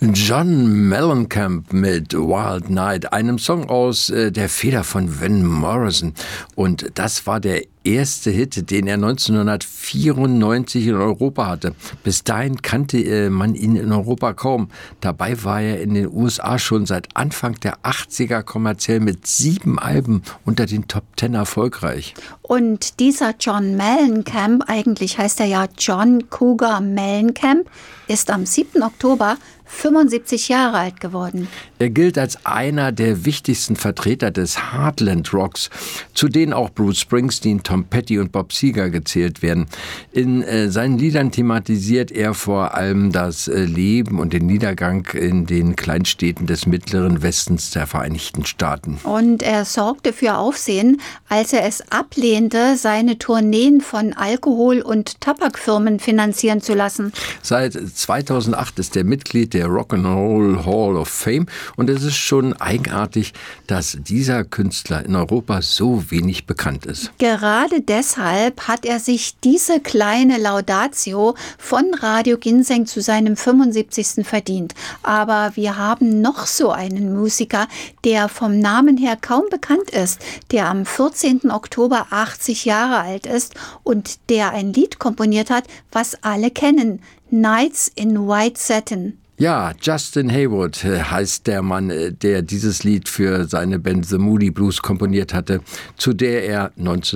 John Mellencamp mit Wild Night, einem Song aus der Feder von Van Morrison. Und das war der erste Hit, den er 1994 in Europa hatte. Bis dahin kannte man ihn in Europa kaum. Dabei war er in den USA schon seit Anfang der 80er kommerziell mit 7 Alben unter den Top 10 erfolgreich. Und dieser John Mellencamp, eigentlich heißt er ja John Cougar Mellencamp, ist am 7. Oktober 75 Jahre alt geworden. Er gilt als einer der wichtigsten Vertreter des Heartland Rocks, zu denen auch Bruce Springsteen, Tom Petty und Bob Seger gezählt werden. In seinen Liedern thematisiert er vor allem das Leben und den Niedergang in den Kleinstädten des mittleren Westens der Vereinigten Staaten. Und er sorgte für Aufsehen, als er es ablehnte, seine Tourneen von Alkohol- und Tabakfirmen finanzieren zu lassen. Seit 2008 ist er Mitglied der Rock'n'Roll Hall of Fame und es ist schon eigenartig, dass dieser Künstler in Europa so wenig bekannt ist. Gerade deshalb hat er sich diese kleine Laudatio von Radio Ginseng zu seinem 75. verdient. Aber wir haben noch so einen Musiker, der vom Namen her kaum bekannt ist, der am 14. Oktober 80 Jahre alt ist und der ein Lied komponiert hat, was alle kennen: Nights in White Satin. Ja, Justin Hayward heißt der Mann, der dieses Lied für seine Band The Moody Blues komponiert hatte, zu der er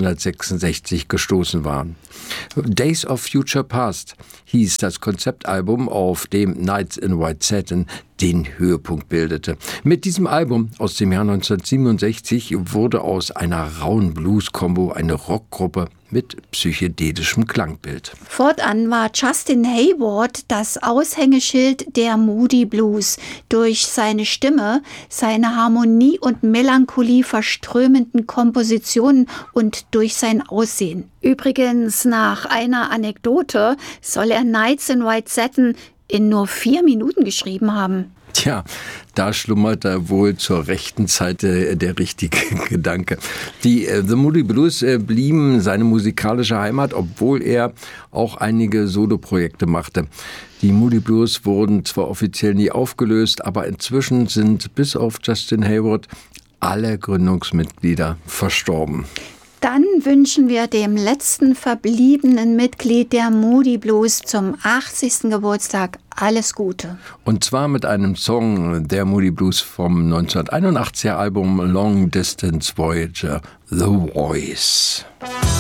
1966 gestoßen war. Days of Future Past hieß das Konzeptalbum, auf dem Nights in White Satin den Höhepunkt bildete. Mit diesem Album aus dem Jahr 1967 wurde aus einer rauen Blues-Kombo eine Rockgruppe mit psychedelischem Klangbild. Fortan war Justin Hayward das Aushängeschild der Moody Blues. Durch seine Stimme, seine Harmonie und Melancholie verströmenden Kompositionen und durch sein Aussehen. Übrigens, nach einer Anekdote soll er Nights in White Satin in nur 4 Minuten geschrieben haben. Tja, da schlummert da wohl zur rechten Zeit der richtige Gedanke. Die The Moody Blues blieben seine musikalische Heimat, obwohl er auch einige Soloprojekte machte. Die Moody Blues wurden zwar offiziell nie aufgelöst, aber inzwischen sind bis auf Justin Hayward alle Gründungsmitglieder verstorben. Dann wünschen wir dem letzten verbliebenen Mitglied der Moody Blues zum 80. Geburtstag alles Gute. Und zwar mit einem Song der Moody Blues vom 1981er Album Long Distance Voyager, The Voice.